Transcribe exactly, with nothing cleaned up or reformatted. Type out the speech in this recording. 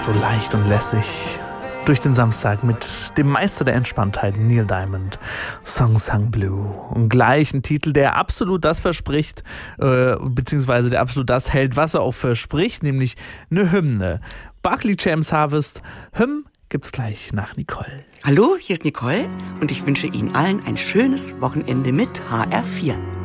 so leicht und lässig durch den Samstag mit dem Meister der Entspanntheit, Neil Diamond, Song Sung Blue. Und gleich ein Titel, der absolut das verspricht, äh, beziehungsweise der absolut das hält, was er auch verspricht, nämlich eine Hymne. Barclay James Harvest, Hymn gibt's gleich nach Nicole. Hallo, hier ist Nicole und ich wünsche Ihnen allen ein schönes Wochenende mit H R vier.